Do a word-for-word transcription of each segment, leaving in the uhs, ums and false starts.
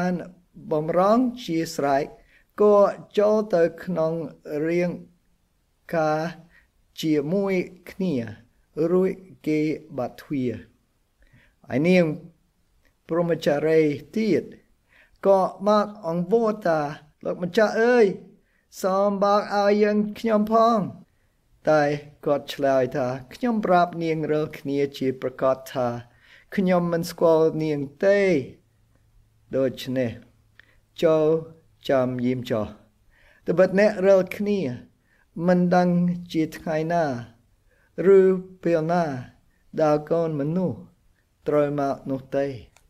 បានបំរងជាស្រេចក៏ចូលទៅក្នុងរៀងការជាមួយគ្នារួចគេបាត់ទ្វារហើយនាងព្រហ្មចារីទៀតក៏មកអង្វរថាលោកម្ចាស់អើយសូមបើកឲ្យយើងខ្ញុំផងតែគាត់ឆ្លើយថាខ្ញុំប្រាប់នាងរាល់គ្នាជាប្រកាសថាខ្ញុំមិនស្គាល់នាងទេដូច្នេះចូលចាំយាមចោះតែបើអ្នករាល់គ្នាមិនដឹងជាថ្ងៃណាឬពេលណាដែលកូនមនុស្សត្រូវមកនោះទេ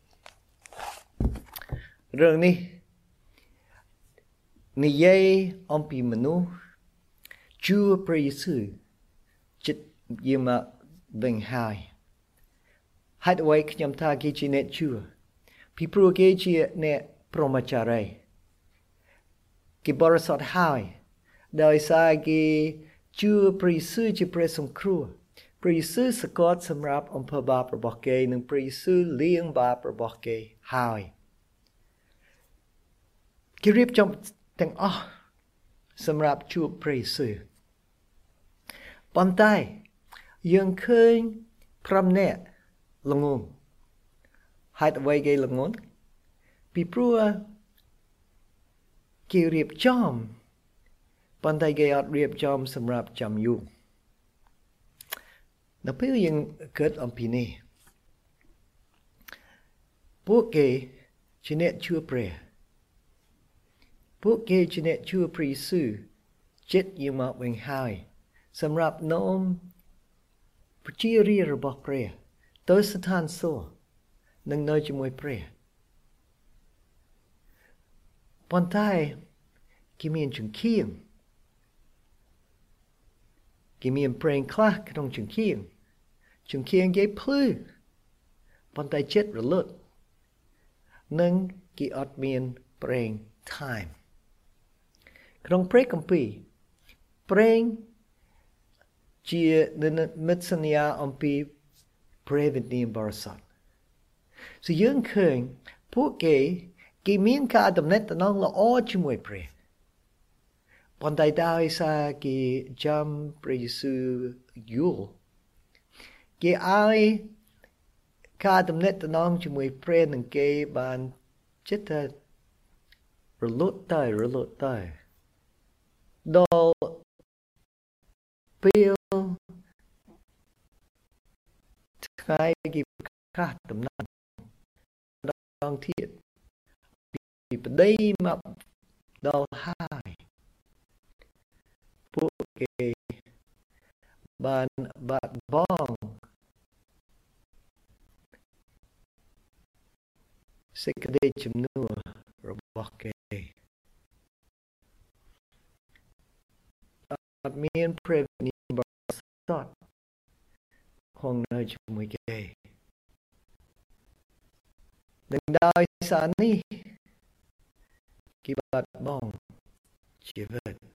រឿងនេះនិយាយអំពីមនុស្សជួបព្រះយេស៊ូវចិត្តយាមកវិញហើយហេតុអ្វីខ្ញុំថាគេជាអ្នកជួបពីព្រោះគេជាអ្នកព្រហ្មចារីគេបរិសុទ្ធហើយដោយសារគេជួបព្រះយេស៊ូវជាព្រះសង្គ្រោះព្រះយេស៊ូវសក្តិសម្រាប់អំពើបាបរបស់គេនិងព្រះយេស៊ូវលាងបាបរបស់គេហើយគេរៀបចំទាំងអស់សម្រាប់ជួបព្រះយេស៊ូវប៉ុន្តែយើងឃើញប្រាំនាក់ល្ងងហេតុអ្វីគេល្ងងពីព្រោះគេរៀបចំប៉ុន្តែគេអត់រៀបចំសម្រាប់ចាំយូរនៅពេលយើងគិតអំពីនេះពួកគេជាអ្នកជួបព្រះពួកគេជាអ្នកជួបព្រះយេស៊ូវចិត្តយាមកវិញហើយសម្រាប់នោមប្រជារាស្ត្ររបស់ព្រះទៅស្ថានសួគ៌នឹងនៅជាមួយព្រះប៉ុន្តែគេមានចង្កៀងគេមានប្រេងខ្លះក្នុងចង្កៀងចង្កៀងគេភ្លឺប៉ុន្តែចិត្តរលត់និងគេអត់មានប្រេងថែមក្នុងព្រះគម្ពីរប្រេងជានិមិត្តសញ្ញាអំពីព្រះវិញ្ញាណបរិសុទ្ធso យើងឃើញពួកគេគេមានការដំណេកតំណងល្អជាមួយព្រះប៉ុន្តែដោយសារគេចាំព្រះយេស៊ូវយូរគេឲ្យការដំណេកតំណងជាមួយព្រះនឹងគេបានចិត្តតែរលត់តែរលត់តែដល់ពេលថ្ងៃគេប្រកាសដំណឹងដងទៀតពីប្តីមកដល់ហើយពួកគេបានបាត់បង់សេចក្តីជំនឿរបស់គេអត់មានព្រះវិញ្ញាណបរិសុទ្ធគង់នៅជាមួយគេនឹងដោយសារនេះគេបាត់បង់ជីវិត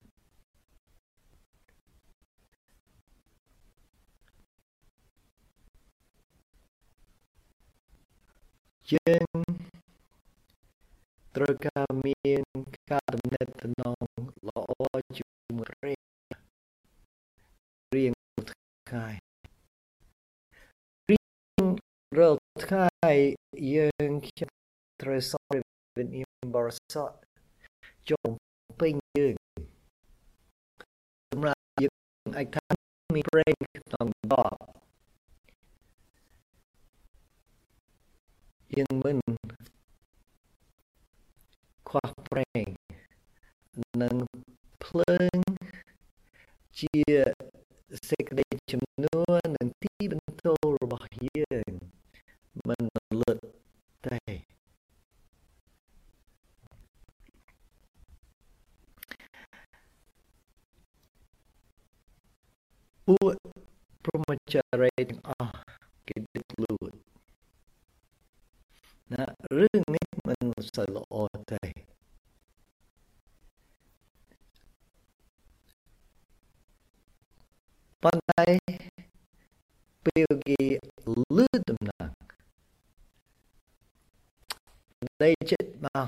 យើងត្រូវការមានការដំណេកតំណងល្អជាមួយព្រះរៀងថ្ងៃរៀងរាល់ថ្ងៃយើងត្រូវសរវិញ្ញាណបរិសុទ្ធចូលពេញយើងសម្រាប់យើងអាចថាមានប្រេងក្នុងដបយើងមិនខ្វះប្រេងនិងភ្លើងជាសេចក្តីជំនឿនិងទីបន្ទោរបស់យើងមិនលត់ទេពួកព្រហ្មចារីទាំងអស់គេដឹកលួចណារឿងនេះមិនសូវល្អទេប៉ុន្តែពេលគេលឺដំណឹងនៃចិត្តមក